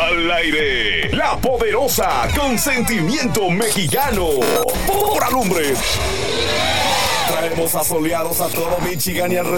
Al aire, la poderosa con sentimiento mexicano. Por Alumbres. Traemos asoleados a todo Michigan y alrededor